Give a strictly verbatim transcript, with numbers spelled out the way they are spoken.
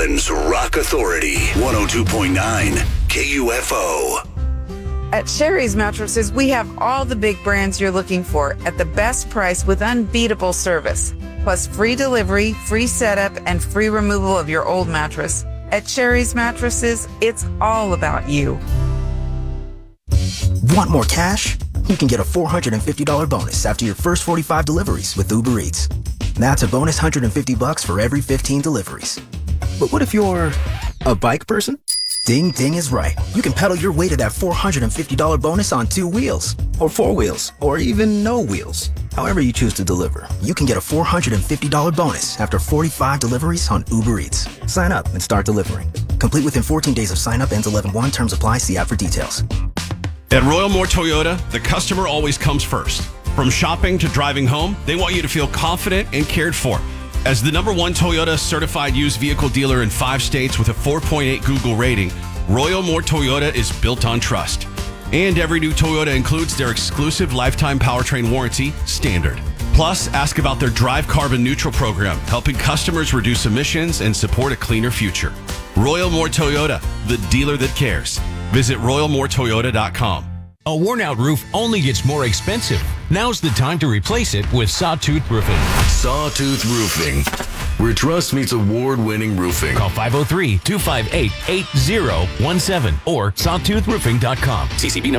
Portland's Rock Authority, one oh two point nine K U F O. At Sherry's Mattresses, we have all the big brands you're looking for at the best price with unbeatable service. Plus free delivery, free setup, and free removal of your old mattress. At Sherry's Mattresses, it's all about you. Want more cash? You can get a four hundred fifty dollars bonus after your first forty-five deliveries with Uber Eats. That's a bonus one hundred fifty bucks for every fifteen deliveries. But what if you're a bike person? Ding Ding is right. You can pedal your way to that four hundred fifty dollars bonus on two wheels, or four wheels, or even no wheels. However you choose to deliver, you can get a four hundred fifty dollars bonus after forty-five deliveries on Uber Eats. Sign up and start delivering. Complete within fourteen days of sign up. Ends eleven one. Terms apply. See app for details. At Royal Moore Toyota, the customer always comes first. From shopping to driving home, they want you to feel confident and cared for. As the number one Toyota certified used vehicle dealer in five states with a four point eight Google rating, Royal Moore Toyota is built on trust. And every new Toyota includes their exclusive lifetime powertrain warranty, Standard. Plus, ask about their Drive Carbon Neutral program, helping customers reduce emissions and support a cleaner future. Royal Moore Toyota, the dealer that cares. Visit royal moore toyota dot com. A worn-out roof only gets more expensive. Now's the time to replace it with Sawtooth Roofing. Sawtooth Roofing, where trust meets award-winning roofing. Call five oh three, two five eight, eight oh one seven or sawtooth roofing dot com. C C B number